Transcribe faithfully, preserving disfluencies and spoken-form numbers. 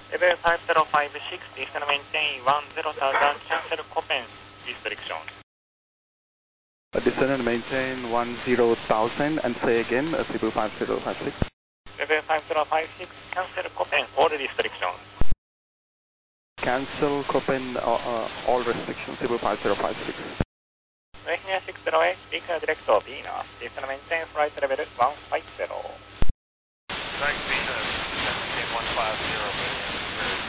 Level five zero five six, descend maintain one zero thousand, cancel Copen restriction. Uh, descend and maintain one zero thousand and say again, uh, Cebu five zero five six. Level five zero five six, cancel Copen all restrictions. Cancel Copen uh, uh, all restrictions, Cebu five zero five six. Virginia six zero eight, declare direct to Venus, descend maintain flight level one five zero. Direct Venus, maintain one five zero.